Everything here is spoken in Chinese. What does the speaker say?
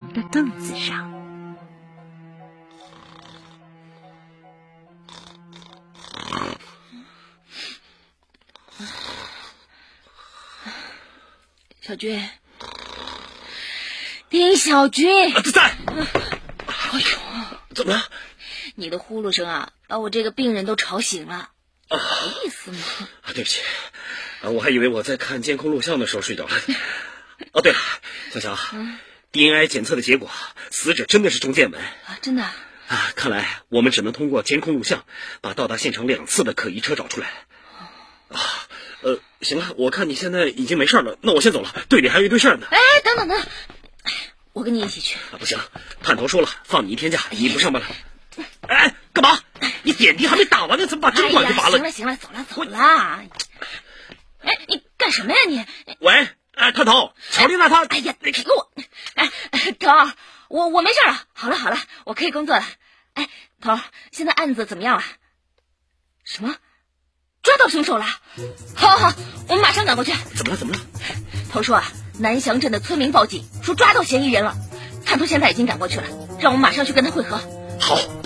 的凳子上。小军，丁小军， 在。 哎呦， 怎么了？ 你的呼噜声啊，把我这个病人都吵醒了，好意思吗？ 对不起，我还以为我在看监控录像的时候睡着了。哦，对了，小乔，DNA 检测的结果，死者真的是钟建文啊，真的啊！看来我们只能通过监控录像，把到达现场2次的可疑车找出来。行了，我看你现在已经没事了，那我先走了，队里还有一堆事儿呢。 哎，等等，我跟你一起去。 不行，探头说了，放你1天假，你不上班了。哎，干嘛？你点滴还没打完呢，怎么把针管给拔了？ 行了，走了。哎，你干什么呀你？ 喂，探头，乔丽娜她…… 哎呀，停我！哎，头儿，我没事了，好了，我可以工作了。哎，头儿，现在案子怎么样了？什么？抓到凶手了？好，我们马上赶过去。 怎么了？ 头说南翔镇的村民报警说抓到嫌疑人了，探头现在已经赶过去了，让我们马上去跟他会合。 好。